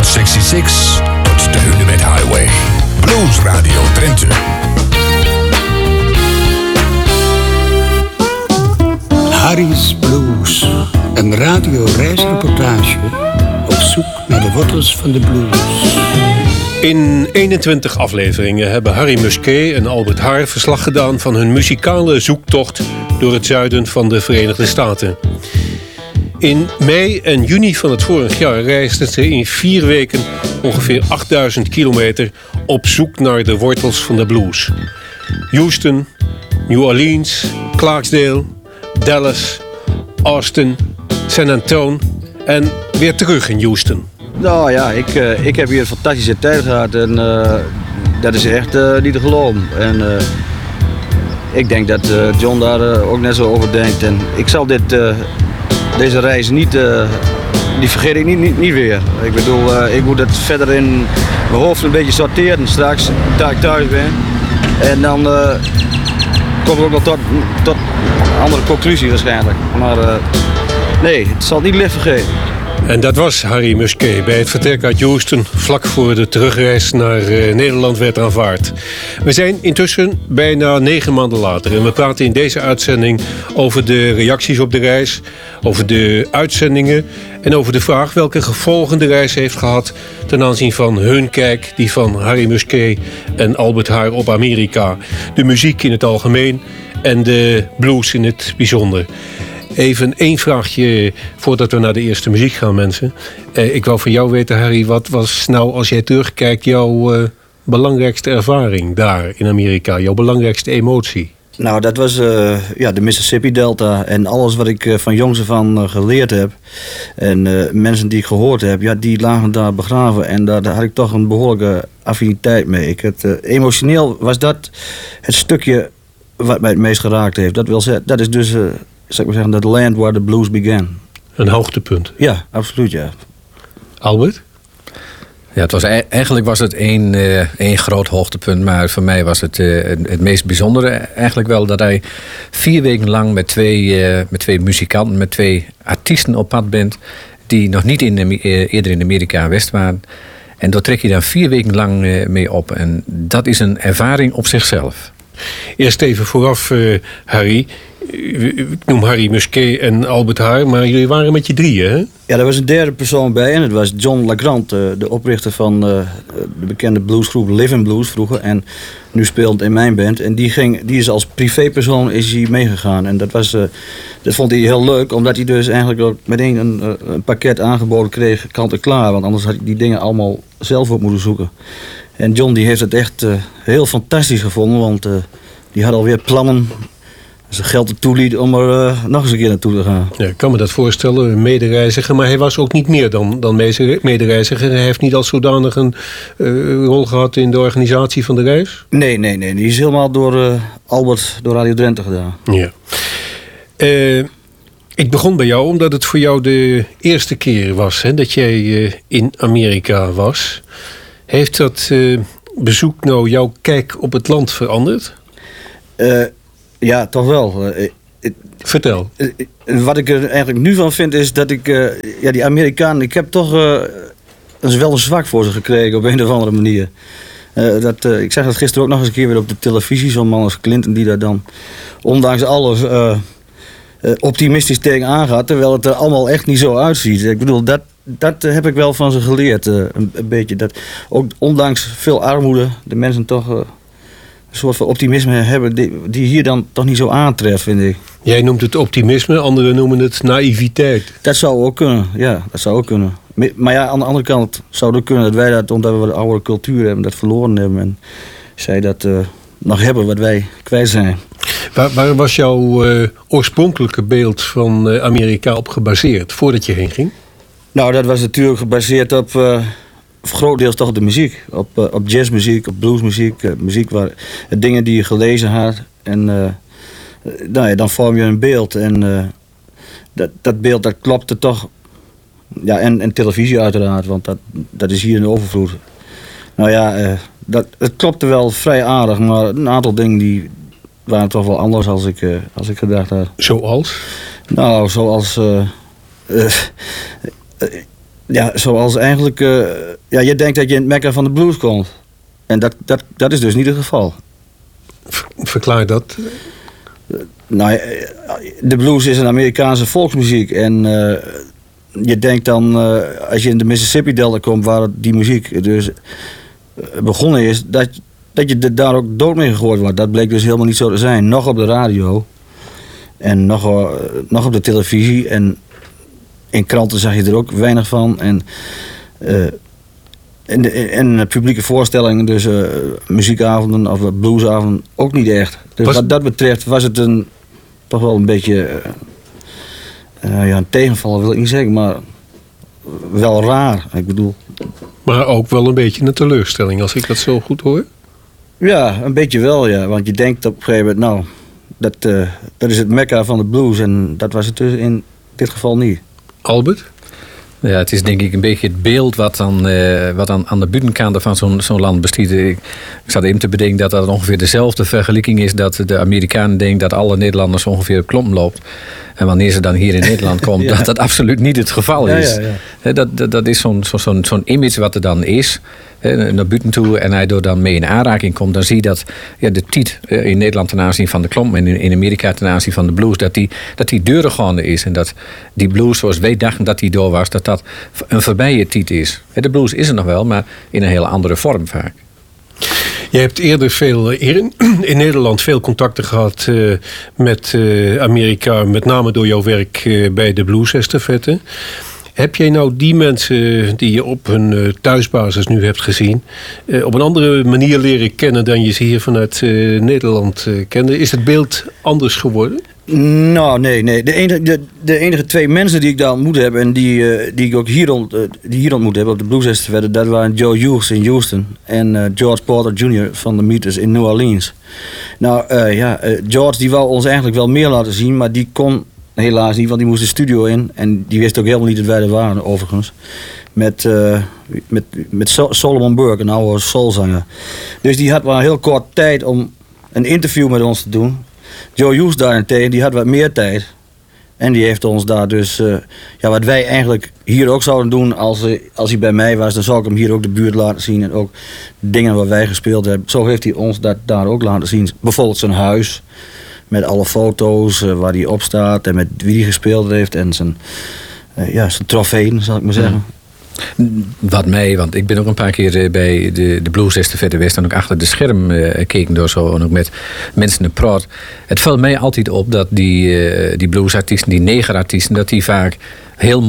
66 tot de Hunebed Highway. Blues Radio Drenthe. Harry's Blues. Een radioreisreportage op zoek naar de wortels van de blues. In 21 afleveringen hebben Harry Musquet en Albert Haar verslag gedaan van hun muzikale zoektocht door het zuiden van de Verenigde Staten. In mei en juni van het vorig jaar reisden ze in 4 weken ongeveer 8000 kilometer op zoek naar de wortels van de blues. Houston, New Orleans, Clarksdale, Dallas, Austin, San Antonio en weer terug in Houston. Nou ja, ik heb hier een fantastische tijd gehad en dat is echt niet te geloven. En ik denk dat John daar ook net zo over denkt. En ik zal deze reis niet, die vergeet ik niet weer. Ik bedoel, ik moet het verder in mijn hoofd een beetje sorteren straks, dat ik thuis ben. En dan kom ik ook nog tot een andere conclusie waarschijnlijk. Maar nee, het zal niet licht vergeten. En dat was Harry Musquet bij het vertrek uit Houston, vlak voor de terugreis naar Nederland werd aanvaard. We zijn intussen bijna 9 maanden later en we praten in deze uitzending over de reacties op de reis, over de uitzendingen en over de vraag welke gevolgen de reis heeft gehad ten aanzien van hun kijk, die van Harry Musquet en Albert Haar op Amerika, de muziek in het algemeen en de blues in het bijzonder. Even 1 vraagje voordat we naar de eerste muziek gaan, mensen. Ik wou van jou weten, Harry, wat was nou, als jij terugkijkt, jouw belangrijkste ervaring daar in Amerika? Jouw belangrijkste emotie? Nou, dat was de Mississippi Delta en alles wat ik van jongs af aan geleerd heb. En mensen die ik gehoord heb, ja, die lagen daar begraven. En daar had ik toch een behoorlijke affiniteit mee. Emotioneel was dat het stukje wat mij het meest geraakt heeft. Dat is dus... zou ik maar zeggen, the land where the blues began. Een hoogtepunt. Ja, absoluut, ja. Albert? Ja, eigenlijk was het één groot hoogtepunt, maar voor mij was het meest bijzondere eigenlijk wel dat hij 4 weken lang met twee muzikanten, met 2 artiesten op pad bent die nog niet eerder in Amerika en West waren. En daar trek je dan 4 weken lang mee op. En dat is een ervaring op zichzelf. Eerst even vooraf, Harry. Ik noem Harry Musquet en Albert Haar, maar jullie waren met je 3, hè? Ja, er was een 3e persoon bij en het was John LeGrand, de oprichter van de bekende bluesgroep Living Blues vroeger. En nu speelt in mijn band. En die is als privépersoon meegegaan. En dat vond hij heel leuk, omdat hij dus eigenlijk ook meteen een pakket aangeboden kreeg, kant en klaar. Want anders had ik die dingen allemaal zelf op moeten zoeken. En John die heeft het echt heel fantastisch gevonden, want die had alweer plannen. Als het geld ertoe liet om er nog eens een keer naartoe te gaan. Ja, ik kan me dat voorstellen, een medereiziger. Maar hij was ook niet meer dan medereiziger. Hij heeft niet als zodanig een rol gehad in de organisatie van de reis? Nee. Die is helemaal door Albert, door Radio Drenthe gedaan. Ja. Ik begon bij jou omdat het voor jou de eerste keer was, hè, dat jij in Amerika was. Heeft dat bezoek nou jouw kijk op het land veranderd? Ja, toch wel. Vertel. Wat ik er eigenlijk nu van vind is dat ik... die Amerikanen, ik heb toch wel een zwak voor ze gekregen op een of andere manier. Ik zag dat gisteren ook nog eens een keer weer op de televisie. Zo'n man als Clinton die daar dan ondanks alles optimistisch tegen aangaat. Terwijl het er allemaal echt niet zo uitziet. Ik bedoel, dat heb ik wel van ze geleerd. Een beetje. Dat ook ondanks veel armoede de mensen toch... een soort van optimisme hebben die hier dan toch niet zo aantreft, vind ik. Jij noemt het optimisme, anderen noemen het naïviteit. Dat zou ook kunnen, ja, dat zou ook kunnen. Maar ja, aan de andere kant zou het ook kunnen dat wij dat, omdat we de oude cultuur hebben, dat verloren hebben. En zij dat nog hebben wat wij kwijt zijn. Waar was jouw oorspronkelijke beeld van Amerika op gebaseerd, voordat je heen ging? Nou, dat was natuurlijk gebaseerd op... grotendeels toch de muziek. Op jazzmuziek, op bluesmuziek. Muziek dingen die je gelezen had. En dan vorm je een beeld. En dat beeld dat klopte toch. Ja, en televisie uiteraard. Want dat is hier in de overvloed. Nou ja, het klopte wel vrij aardig. Maar een aantal dingen die waren toch wel anders als ik gedacht had. Zoals? Nou, zoals... Ja, zoals eigenlijk... je denkt dat je in het mekka van de blues komt. En dat is dus niet het geval. Verklaar dat. Nou, de blues is een Amerikaanse volksmuziek. En je denkt dan, als je in de Mississippi-delta komt, waar die muziek dus begonnen is, dat je daar ook dood mee gegooid wordt. Dat bleek dus helemaal niet zo te zijn. Nog op de radio. En nog op de televisie. En in kranten zag je er ook weinig van. En publieke voorstellingen, dus muziekavonden of bluesavonden, ook niet echt. Dus wat dat betreft was het toch wel een beetje een tegenvaller, wil ik niet zeggen, maar wel raar. Ik bedoel. Maar ook wel een beetje een teleurstelling, als ik dat zo goed hoor. Ja, een beetje wel, ja. Want je denkt op een gegeven moment, dat is het mekka van de blues. En dat was het dus in dit geval niet. Albert? Ja, het is denk ik een beetje het beeld wat aan de buitenkant van zo'n land bestaat. Ik zat even te bedenken dat dat ongeveer dezelfde vergelijking is dat de Amerikanen denken dat alle Nederlanders ongeveer op klompen loopt. En wanneer ze dan hier in Nederland komen, Ja. dat absoluut niet het geval is. Ja. Dat is zo'n image wat er dan is, naar buiten toe, en hij door dan mee in aanraking komt, dan zie je dat de tiet in Nederland ten aanzien van de klomp en in Amerika ten aanzien van de blues, dat die deurengaande is. En dat die blues zoals wij dachten dat die door was, dat een voorbije tiet is. De blues is er nog wel, maar in een hele andere vorm vaak. Je hebt eerder in Nederland veel contacten gehad met Amerika, met name door jouw werk bij de Blues-estafette. Heb jij nou die mensen die je op hun thuisbasis nu hebt gezien, op een andere manier leren kennen dan je ze hier vanuit Nederland kende? Is het beeld anders geworden? Nou, nee. De enige twee mensen die ik daar ontmoet heb en die ik ook hier ontmoet heb op de Blues-estafette, dat waren Joe Hughes in Houston en George Porter Jr. van de Meters in New Orleans. Nou, George die wou ons eigenlijk wel meer laten zien, maar die kon helaas niet, want die moest de studio in en die wist ook helemaal niet dat wij er waren, overigens. Met Solomon Burke, een oude soulzanger. Dus die had maar heel kort tijd om een interview met ons te doen. Joe Hughes daarentegen, die had wat meer tijd. En die heeft ons daar dus... wat wij eigenlijk hier ook zouden doen als hij bij mij was, dan zou ik hem hier ook de buurt laten zien. En ook dingen waar wij gespeeld hebben. Zo heeft hij ons dat daar ook laten zien. Bijvoorbeeld zijn huis. Met alle foto's waar hij op staat. En met wie hij gespeeld heeft. En zijn trofeeën, zal ik maar zeggen. Wat mij, want ik ben ook een paar keer bij de Blues-estafette geweest en ook achter de scherm keken door zo en ook met mensen in praat. Het valt mij altijd op dat die bluesartiesten, die negerartiesten, dat die vaak heel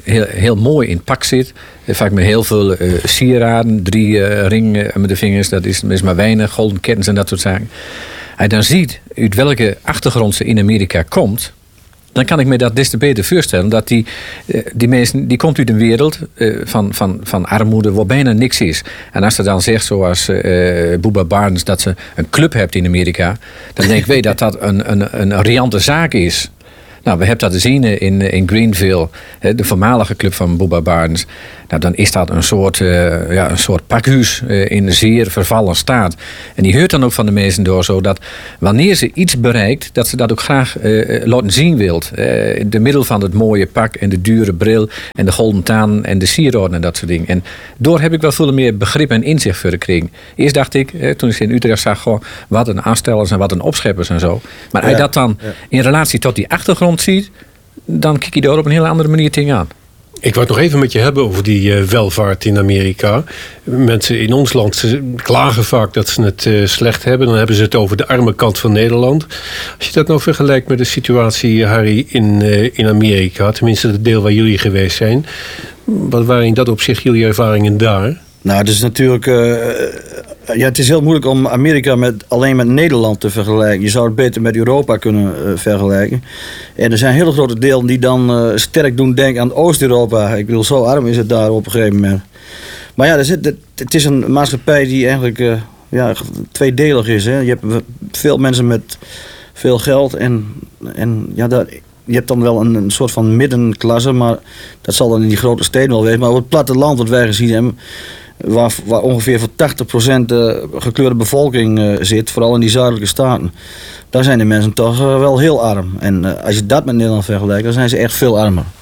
mooi in pak zit. Vaak met heel veel sieraden, 3 ringen met de vingers, dat is maar weinig, golden kettens en dat soort zaken. Als je dan ziet uit welke achtergrond ze in Amerika komt, dan kan ik me dat des te beter voorstellen. Dat die mensen, die komt uit een wereld van armoede waar bijna niks is. En als ze dan zegt, zoals Booba Barnes, dat ze een club hebt in Amerika, dan denk ik dat een riante zaak is. Nou, we hebben dat gezien in Greenville, de voormalige club van Booba Barnes. Nou, dan is dat een soort pakhuis in een zeer vervallen staat. En die hoort dan ook van de mensen door, zodat wanneer ze iets bereikt, dat ze dat ook graag laten zien wilt. In de middel van het mooie pak en de dure bril en de golden taan en de sieraden en dat soort dingen. En door heb ik wel veel meer begrip en inzicht voor gekregen. Eerst dacht ik, toen ik ze in Utrecht zag, goh, wat een aanstellers en wat een opscheppers en zo. Maar als je dat dan in relatie tot die achtergrond ziet, dan kijk je daar op een hele andere manier tegen aan. Ik wou het nog even met je hebben over die welvaart in Amerika. Mensen in ons land klagen vaak dat ze het slecht hebben. Dan hebben ze het over de arme kant van Nederland. Als je dat nou vergelijkt met de situatie, Harry, in Amerika, tenminste het deel waar jullie geweest zijn, wat waren in dat opzicht jullie ervaringen daar? Nou, het is natuurlijk... het is heel moeilijk om Amerika alleen met Nederland te vergelijken. Je zou het beter met Europa kunnen vergelijken. En er zijn hele grote delen die dan sterk doen denken aan Oost-Europa. Ik bedoel, zo arm is het daar op een gegeven moment. Maar ja, het is een maatschappij die eigenlijk tweedelig is. Hè. Je hebt veel mensen met veel geld en je hebt dan wel een soort van middenklasse, maar dat zal dan in die grote steden wel wezen. Maar op het platteland wat wij gezien hebben, waar ongeveer voor 80% gekleurde bevolking zit, vooral in die zuidelijke staten, daar zijn de mensen toch wel heel arm. En als je dat met Nederland vergelijkt, dan zijn ze echt veel armer.